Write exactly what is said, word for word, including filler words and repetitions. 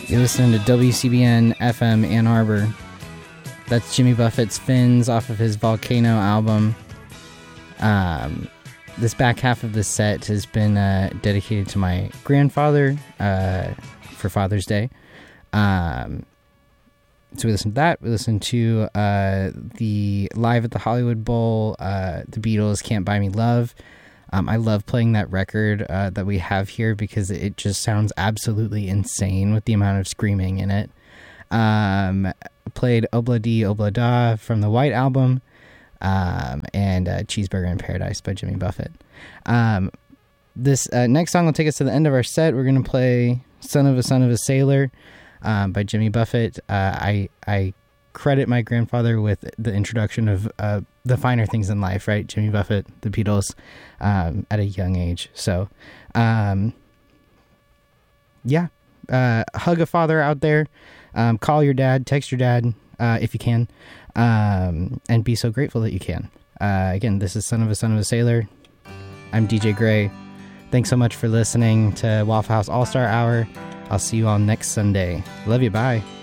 You're listening to W C B N F M Ann Arbor. That's Jimmy Buffett's Fins off of his Volcano album. Um, this back half of the set has been uh, dedicated to my grandfather uh, for Father's Day. Um, so we listened to that. We listened to uh, the Live at the Hollywood Bowl, uh, the Beatles' Can't Buy Me Love. Um, I love playing that record uh, that we have here because it just sounds absolutely insane with the amount of screaming in it. Um, played Obla Di Obla Da from the White Album, um, and uh, Cheeseburger in Paradise by Jimmy Buffett. Um, this uh, next song will take us to the end of our set. We're going to play Son of a Son of a Sailor um, by Jimmy Buffett. Uh, I I credit my grandfather with the introduction of uh, the finer things in life, right? Jimmy Buffett, the Beatles, um, at a young age. So, um, yeah, uh, hug a father out there. Um, call your dad, text your dad, uh, if you can, um, and be so grateful that you can. Uh, again, this is Son of a Son of a Sailor. I'm D J Gray. Thanks so much for listening to Waffle House All-Star Hour. I'll see you all next Sunday. Love you. Bye.